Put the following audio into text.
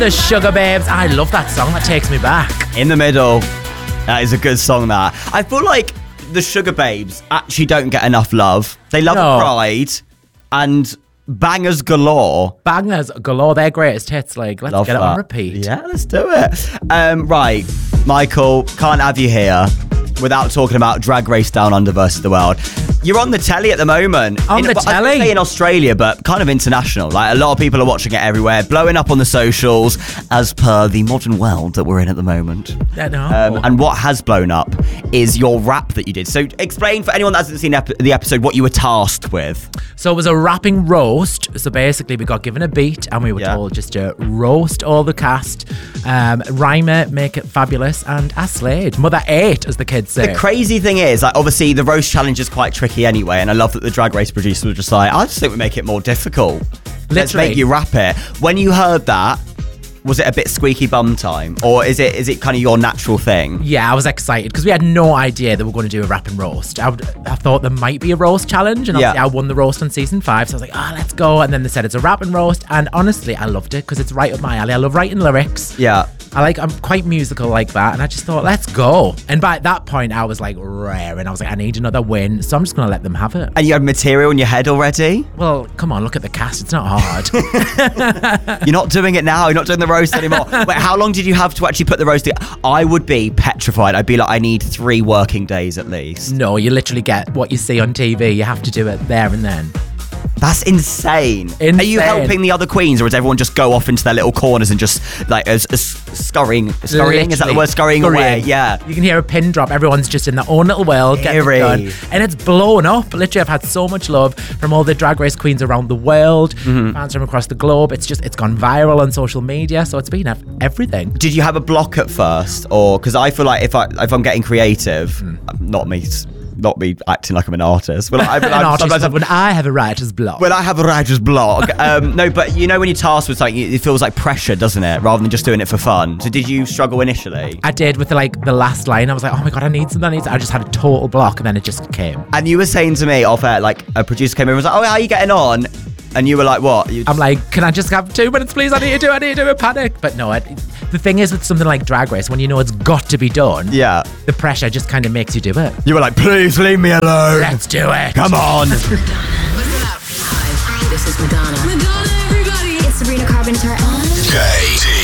The Sugar Babes. I love that song. That takes me back. In the Middle. That is a good song, that. I feel like the Sugar Babes actually don't get enough love. They love Pride and bangers galore. Bangers galore. Their greatest hits. Like, let's get it on repeat. Yeah, let's do it. Right, Michael, can't have you here without talking about Drag Race Down Under versus the World. You're on the telly at the moment. On the telly? I say in Australia, but kind of international. Like, a lot of people are watching it everywhere, blowing up on the socials, as per the modern world that we're in at the moment. And what has blown up is your rap that you did. So explain, for anyone that hasn't seen the episode, what you were tasked with. So it was a rapping roast. So basically we got given a beat and we were told just to roast all the cast, rhyme it, make it fabulous, and I slayed. Mother ate, as the kids say. The crazy thing is, like, obviously the roast challenge is quite tricky anyway, and I love that the Drag Race producers were just like, I just think we make it more difficult. Let's make you rap it. When you heard that, was it a bit squeaky bum time, or is it kind of your natural thing? Yeah, I was excited because we had no idea that we were going to do a rap and roast. I thought there might be a roast challenge, and obviously I won the roast on season 5, so I was like, let's go. And then they said it's a rap and roast, and honestly, I loved it because it's right up my alley. I love writing lyrics. Yeah. I'm quite musical like that, and I just thought, let's go. And by that point, I was like raring. I was like, I need another win, so I'm just going to let them have it. And you had material in your head already? Well, come on, look at the cast. It's not hard. You're not doing it now. You're not doing the roast anymore. Wait, how long did you have to actually put the roast together? I would be petrified. I'd be like, I need 3 working days at least. No, you literally get what you see on TV. You have to do it there and then. That's insane. Are you helping the other queens, or does everyone just go off into their little corners and just like scurrying? Is that the word? Scurrying away? Yeah. You can hear a pin drop. Everyone's just in their own little world, getting it done, and it's blown up. Literally, I've had so much love from all the Drag Race queens around the world, fans from across the globe. It's gone viral on social media, so it's been everything. Did you have a block at first, or because I feel like if I'm getting creative, not me acting like I'm an artist. Well, when I have a writer's block. When I have a writer's block. No, but you know when you're tasked with something, it feels like pressure, doesn't it? Rather than just doing it for fun. So did you struggle initially? I did with the last line. I was like, oh my God, I need something. I just had a total block, and then it just came. And you were saying to me off air, like a producer came in and was like, oh, how are you getting on? And you were like, what? I'm like, can I just have 2 minutes, please? I need to do a panic. But no, the thing is with something like Drag Race, when you know it's got to be done, the pressure just kind of makes you do it. You were like, please leave me alone. Let's do it. Come on. This is Madonna. Madonna, everybody. It's Sabrina Carpenter on KT.